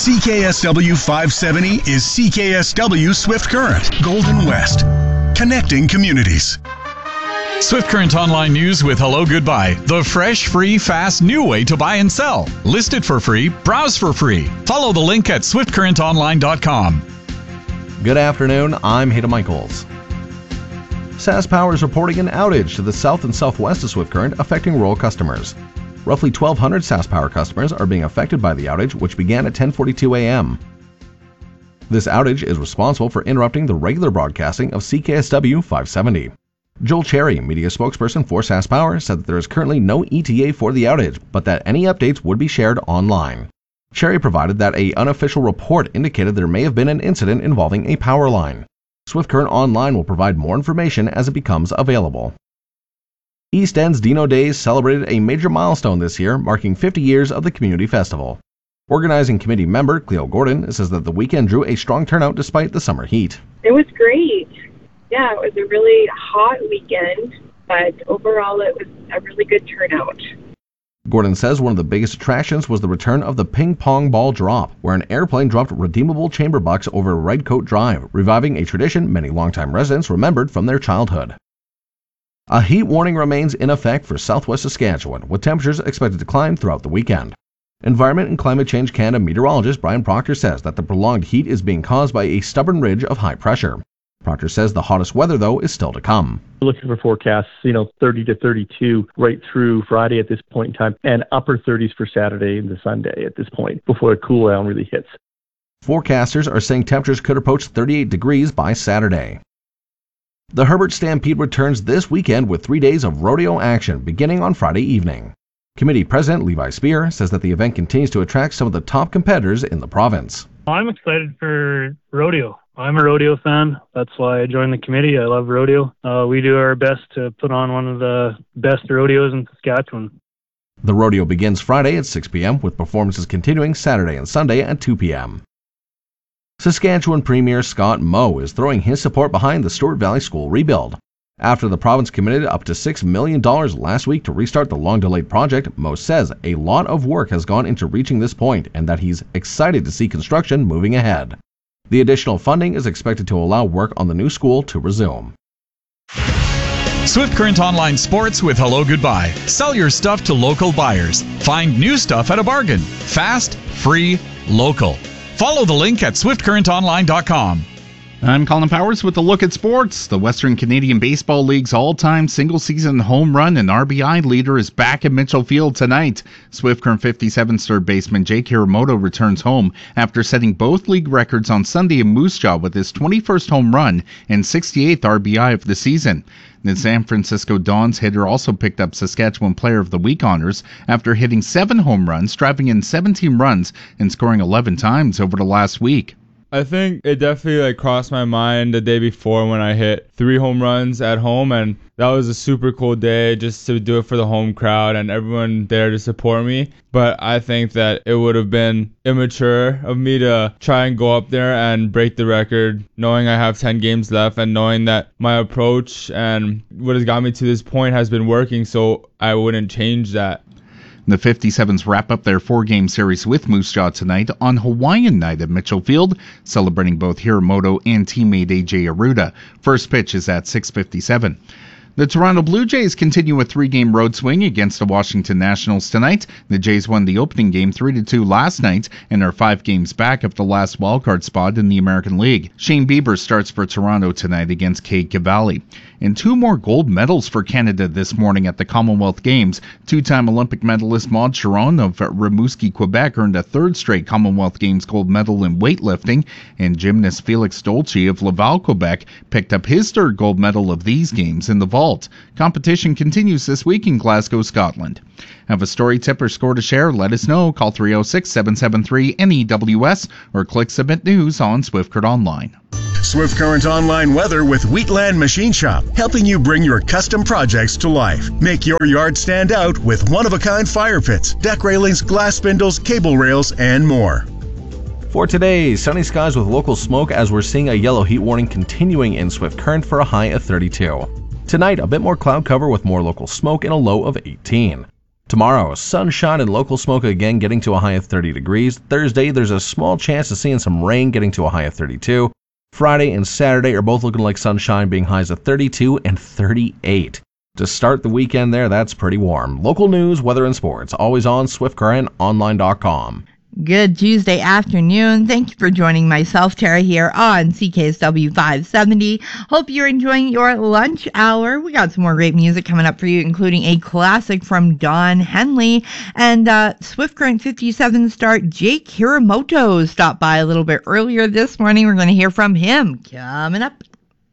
CKSW 570 is CKSW Swift Current, Golden West, connecting communities. Swift Current Online News with Hello Goodbye, the fresh, free, fast, new way to buy and sell. List it for free, browse for free. Follow the link at swiftcurrentonline.com. Good afternoon, I'm Hayden Michaels. SaskPower is reporting an outage to the south and southwest of Swift Current affecting rural customers. Roughly 1,200 SaskPower customers are being affected by the outage, which began at 10:42 a.m. This outage is responsible for interrupting the regular broadcasting of CKSW 570. Joel Cherry, media spokesperson for SaskPower, said that there is currently no ETA for the outage, but that any updates would be shared online. Cherry provided that an unofficial report indicated there may have been an incident involving a power line. Swift Current Online will provide more information as it becomes available. East End's Dino Days celebrated a major milestone this year, marking 50 years of the community festival. Organizing committee member Cleo Gordon says that the weekend drew a strong turnout despite the summer heat. It was great. Yeah, it was a really hot weekend, but overall it was a really good turnout. Gordon says one of the biggest attractions was the return of the ping pong ball drop, where an airplane dropped redeemable chamber bucks over Redcoat Drive, reviving a tradition many longtime residents remembered from their childhood. A heat warning remains in effect for southwest Saskatchewan, with temperatures expected to climb throughout the weekend. Environment and Climate Change Canada meteorologist Brian Proctor says that the prolonged heat is being caused by a stubborn ridge of high pressure. Proctor says the hottest weather, though, is still to come. We're looking for forecasts, 30 to 32 right through Friday at this point in time, and upper 30s for Saturday into Sunday at this point before a cool down really hits. Forecasters are saying temperatures could approach 38 degrees by Saturday. The Herbert Stampede returns this weekend with 3 days of rodeo action beginning on Friday evening. Committee President Levi Spear says that the event continues to attract some of the top competitors in the province. I'm excited for rodeo. I'm a rodeo fan. That's why I joined the committee. I love rodeo. We do our best to put on one of the best rodeos in Saskatchewan. The rodeo begins Friday at 6 p.m. with performances continuing Saturday and Sunday at 2 p.m. Saskatchewan Premier Scott Moe is throwing his support behind the Stewart Valley School rebuild. After the province committed up to $6 million last week to restart the long-delayed project, Moe says a lot of work has gone into reaching this point and that he's excited to see construction moving ahead. The additional funding is expected to allow work on the new school to resume. Swift Current Online Sports with Hello Goodbye. Sell your stuff to local buyers. Find new stuff at a bargain. Fast, free, local. Follow the link at swiftcurrentonline.com. I'm Colin Powers with a look at sports. The Western Canadian Baseball League's all-time single-season home run and RBI leader is back at Mitchell Field tonight. Swift Current 57's third baseman Jake Hiramoto returns home after setting both league records on Sunday in Moose Jaw with his 21st home run and 68th RBI of the season. The San Francisco Dons hitter also picked up Saskatchewan Player of the Week honors after hitting 7 home runs, driving in 17 runs, and scoring 11 times over the last week. I think it definitely crossed my mind the day before when I hit 3 home runs at home, and that was a super cool day just to do it for the home crowd and everyone there to support me. But I think that it would have been immature of me to try and go up there and break the record, knowing I have 10 games left and knowing that my approach and what has got me to this point has been working, so I wouldn't change that. The 57s wrap up their 4-game series with Moose Jaw tonight on Hawaiian night at Mitchell Field, celebrating both Hiramoto and teammate AJ Arruda. First pitch is at 6:57. The Toronto Blue Jays continue a 3-game road swing against the Washington Nationals tonight. The Jays won the opening game 3-2 last night and are 5 games back of the last wildcard spot in the American League. Shane Bieber starts for Toronto tonight against Cade Cavalli. And 2 more gold medals for Canada this morning at the Commonwealth Games. 2-time Olympic medalist Maud Chiron of Rimouski, Quebec earned a 3rd straight Commonwealth Games gold medal in weightlifting, and gymnast Felix Dolce of Laval, Quebec picked up his 3rd gold medal of these games in the vault. Competition continues this week in Glasgow, Scotland. Have a story, tip, or score to share? Let us know. Call 306-773-NEWS or click Submit News on Swift Current Online. Swift Current Online weather with Wheatland Machine Shop, helping you bring your custom projects to life. Make your yard stand out with one-of-a-kind fire pits, deck railings, glass spindles, cable rails, and more. For today, sunny skies with local smoke as we're seeing a yellow heat warning continuing in Swift Current for a high of 32. Tonight, a bit more cloud cover with more local smoke and a low of 18. Tomorrow, sunshine and local smoke again, getting to a high of 30 degrees. Thursday, there's a small chance of seeing some rain, getting to a high of 32. Friday and Saturday are both looking like sunshine, being highs of 32 and 38. To start the weekend there, that's pretty warm. Local news, weather, and sports, always on SwiftCurrentOnline.com. Good Tuesday afternoon. Thank you for joining myself, Tara, here on CKSW 570. Hope you're enjoying your lunch hour. We got some more great music coming up for you, including a classic from Don Henley. And Swift Current 57 star Jake Hiramoto stopped by a little bit earlier this morning. We're going to hear from him coming up.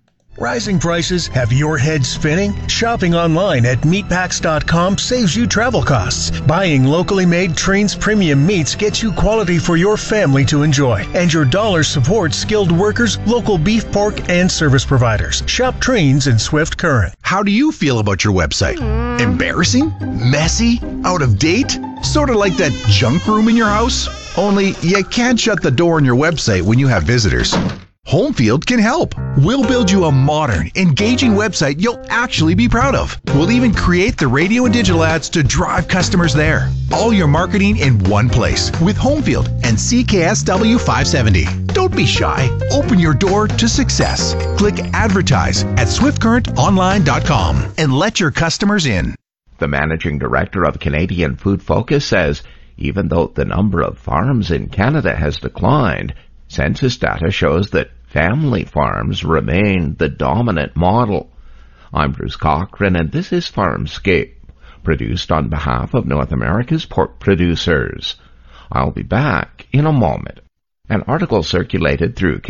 Rising prices have your head spinning? Shopping online at meatpacks.com saves you travel costs. Buying locally made Trains premium meats gets you quality for your family to enjoy. And your dollar supports skilled workers, local beef, pork, and service providers. Shop Trains in Swift Current. How do you feel about your website? Embarrassing? Messy? Out of date? Sort of like that junk room in your house? Only you can't shut the door on your website when you have visitors. Homefield can help. We'll build you a modern, engaging website you'll actually be proud of. We'll even create the radio and digital ads to drive customers there. All your marketing in one place with Homefield and CKSW 570. Don't be shy. Open your door to success. Click Advertise at SwiftCurrentOnline.com and let your customers in. The managing director of Canadian Food Focus says even though the number of farms in Canada has declined, census data shows that family farms remain the dominant model. I'm Bruce Cochran, and this is Farmscape, produced on behalf of North America's pork producers. I'll be back in a moment. An article circulated through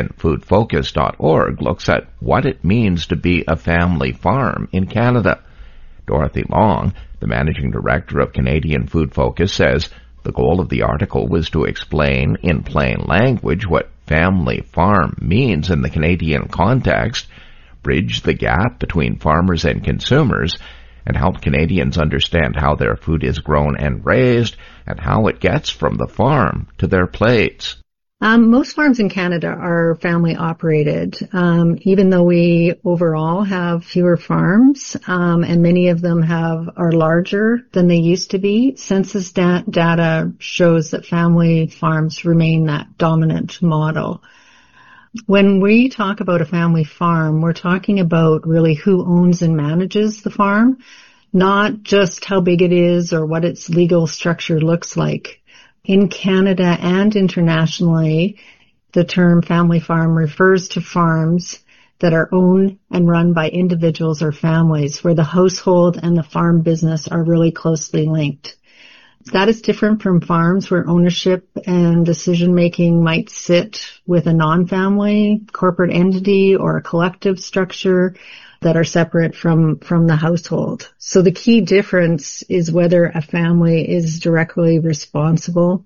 CanadianFoodFocus.org looks at what it means to be a family farm in Canada. Dorothy Long, the managing director of Canadian Food Focus, says the goal of the article was to explain in plain language what family farm means in the Canadian context, bridge the gap between farmers and consumers, and help Canadians understand how their food is grown and raised and how it gets from the farm to their plates. Most farms in Canada are family operated, even though we overall have fewer farms, and many of them are larger than they used to be. Census data shows that family farms remain that dominant model. When we talk about a family farm, we're talking about really who owns and manages the farm, not just how big it is or what its legal structure looks like. In Canada and internationally, the term family farm refers to farms that are owned and run by individuals or families where the household and the farm business are really closely linked. That is different from farms where ownership and decision-making might sit with a non-family corporate entity or a collective structure that are separate from the household. So the key difference is whether a family is directly responsible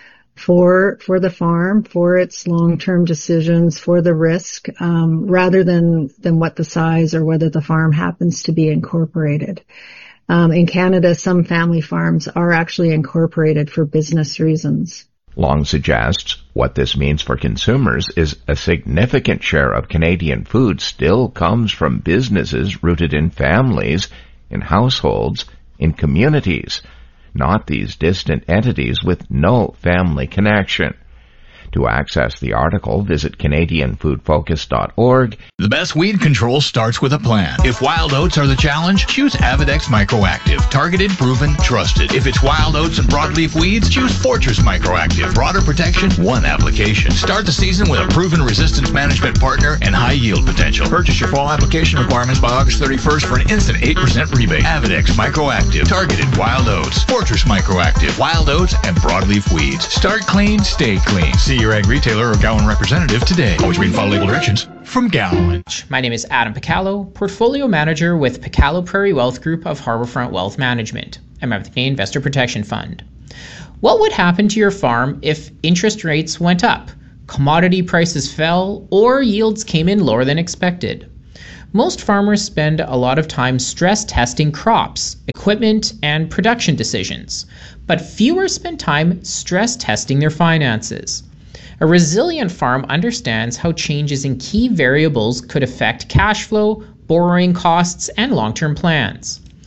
for the farm, for its long-term decisions, for the risk, rather than what the size or whether the farm happens to be incorporated. In Canada, some family farms are actually incorporated for business reasons. Long suggests what this means for consumers is a significant share of Canadian food still comes from businesses rooted in families, in households, in communities, not these distant entities with no family connection. To access the article, visit CanadianFoodFocus.org. The best weed control starts with a plan. If wild oats are the challenge, choose Avidex Microactive. Targeted, proven, trusted. If it's wild oats and broadleaf weeds, choose Fortress Microactive. Broader protection, one application. Start the season with a proven resistance management partner and high yield potential. Purchase your fall application requirements by August 31st for an instant 8% rebate. Avidex Microactive. Targeted wild oats. Fortress Microactive. Wild oats and broadleaf weeds. Start clean, stay clean. See your ag retailer or Gowan representative today. Always read and follow label directions from Gowan. My name is Adam Picallo, Portfolio Manager with Picallo Prairie Wealth Group of Harbourfront Wealth Management. I'm of the Canadian Investor Protection Fund. What would happen to your farm if interest rates went up, commodity prices fell, or yields came in lower than expected? Most farmers spend a lot of time stress testing crops, equipment, and production decisions, but fewer spend time stress testing their finances. A resilient farm understands how changes in key variables could affect cash flow, borrowing costs, and long-term plans.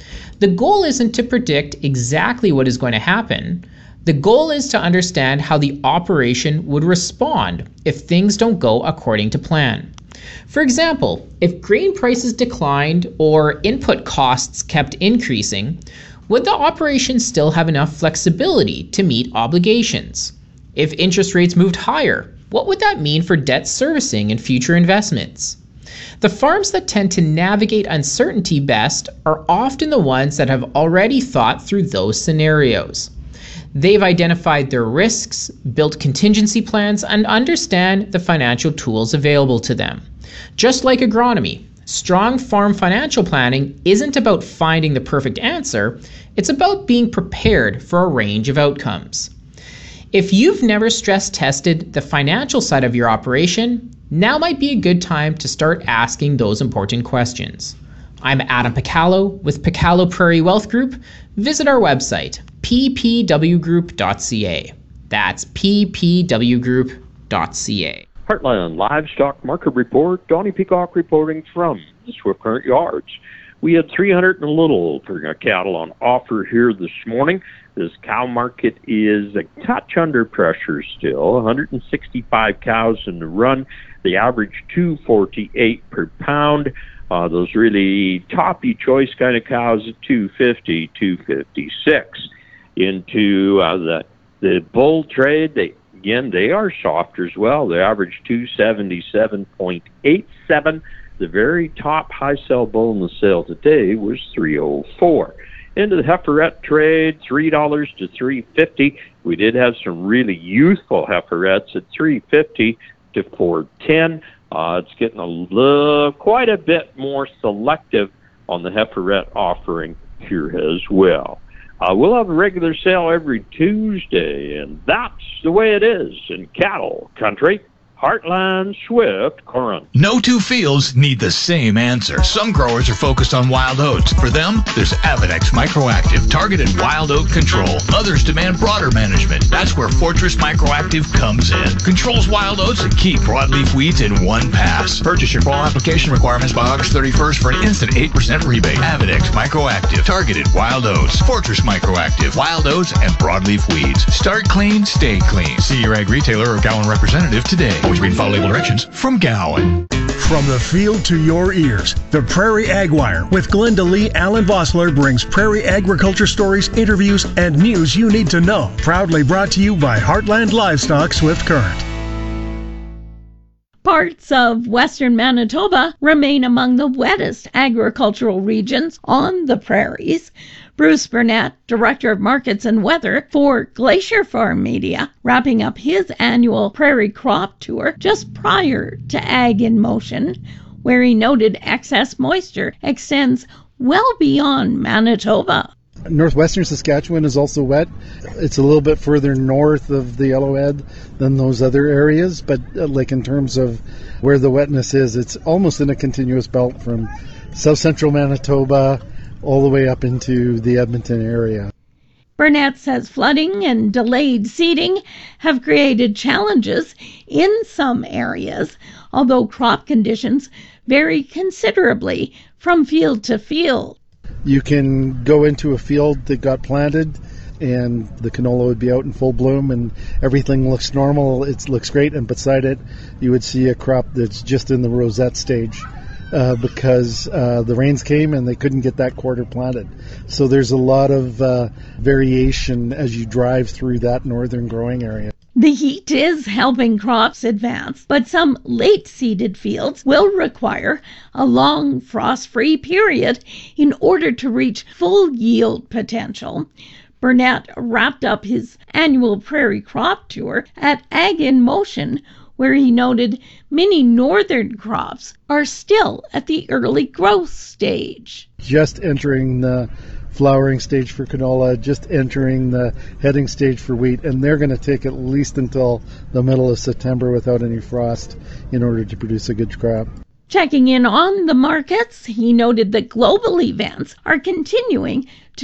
The goal isn't to predict exactly what is going to happen. The goal is to understand how the operation would respond if things don't go according to plan. For example, if grain prices declined or input costs kept increasing, would the operation still have enough flexibility to meet obligations? If interest rates moved higher, what would that mean for debt servicing and future investments? The farms that tend to navigate uncertainty best are often the ones that have already thought through those scenarios. They've identified their risks, built contingency plans, and understand the financial tools available to them. Just like agronomy, strong farm financial planning isn't about finding the perfect answer, it's about being prepared for a range of outcomes. If you've never stress tested the financial side of your operation, now might be a good time to start asking those important questions. I'm Adam Picallo with Picallo Prairie Wealth Group. Visit our website, ppwgroup.ca. That's ppwgroup.ca. Heartland Livestock Market Report. Donnie Peacock reporting from the Swift Current Yards. We had 300 and a little for cattle on offer here this morning. This cow market is a touch under pressure still. 165 cows in the run. The average $2.48 per pound. Those really toppy choice kind of cows at $2.50, $2.56. Into the bull trade, they are softer as well. They average 277.87. The very top high sell bull in the sale today was 304. Into the heiferette trade, $3 to $3.50. We did have some really youthful heiferettes at $3.50 to $4.10. It's getting quite a bit more selective on the heiferette offering here as well. We'll have a regular sale every Tuesday, and that's the way it is in cattle country. Heartland Swift Current. No two fields need the same answer. Some growers are focused on wild oats. For them, there's Avedex Microactive, targeted wild oat control. Others demand broader management. That's where Fortress Microactive comes in. Controls wild oats and key broadleaf weeds in one pass. Purchase your fall application requirements by August 31st for an instant 8% rebate. Avedex Microactive, targeted wild oats. Fortress Microactive, wild oats and broadleaf weeds. Start clean, stay clean. See your ag retailer or Gowan representative today. Always read and follow label directions from Gowan. From the field to your ears, the Prairie Ag Wire with Glenda Lee Allen Vossler brings prairie agriculture stories, interviews, and news you need to know. Proudly brought to you by Heartland Livestock Swift Current. Parts of western Manitoba remain among the wettest agricultural regions on the prairies. Bruce Burnett, Director of Markets and Weather for Glacier Farm Media, wrapping up his annual prairie crop tour just prior to Ag in Motion, where he noted excess moisture extends well beyond Manitoba. Northwestern Saskatchewan is also wet. It's a little bit further north of the Yellowhead than those other areas, but like in terms of where the wetness is, it's almost in a continuous belt from south central Manitoba all the way up into the Edmonton area. Burnett says flooding and delayed seeding have created challenges in some areas, although crop conditions vary considerably from field to field. You can go into a field that got planted and the canola would be out in full bloom and everything looks normal, it looks great, and beside it you would see a crop that's just in the rosette stage. Because the rains came and they couldn't get that quarter planted. So there's a lot of variation as you drive through that northern growing area. The heat is helping crops advance, but some late-seeded fields will require a long frost-free period in order to reach full yield potential. Burnett wrapped up his annual prairie crop tour at Ag in Motion, where he noted many northern crops are still at the early growth stage. Just entering the flowering stage for canola, just entering the heading stage for wheat, and they're going to take at least until the middle of September without any frost in order to produce a good crop. Checking in on the markets, he noted that global events are continuing to